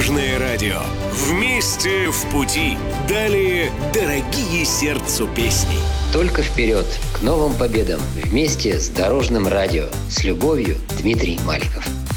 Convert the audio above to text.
Дорожное радио. Вместе в пути. Далее дорогие сердцу песни. Только вперед, к новым победам, вместе с Дорожным радио. С любовью, Дмитрий Маликов.